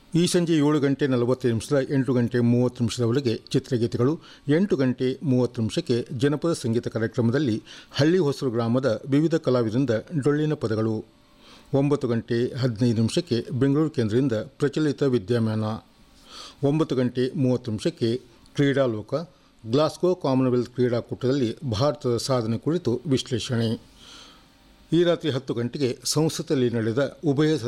ಈ ಸಂಜೆ 7 ಗಂಟೆ 45 ನಿಮಿಷದ 8 ಗಂಟೆ 30 ನಿಮಿಷದವರೆಗೆ ಚಿತ್ರಗೀತೆಗಳು. 8 ಗಂಟೆ 30 ನಿಮಿಷಕ್ಕೆ ಜನಪದ ಸಂಗೀತ ಕಾರ್ಯಕ್ರಮದಲ್ಲಿ ಹಳ್ಳಿ ಹೊಸರು ಗ್ರಾಮದ ವಿವಿಧ ಕಲಾವಿದರಿಂದ ಡೊಳ್ಳಿನ ಪದಗಳು. 9 ಗಂಟೆ 15 ನಿಮಿಷಕ್ಕೆ ಬೆಂಗಳೂರು ಕೇಂದ್ರದಿಂದ ಪ್ರಚಲಿತ ವಿದ್ಯಮಾನ. 9 ಗಂಟೆ 30 ನಿಮಿಷಕ್ಕೆ ಕ್ರೀಡಾಲೋಕ. ಗ್ಲಾಸ್ಗೋ ಕಾಮನ್ವೆಲ್ತ್ ಕ್ರೀಡಾಕೂಟದಲ್ಲಿ ಭಾರತದ ಸಾಧನೆ ಕುರಿತು ವಿಶ್ಲೇಷಣೆ. ಈ ರಾತ್ರಿ 10 ಗಂಟೆಗೆ ಸಂಸತ್ತಲ್ಲಿ ನಡೆದ ಉಭಯ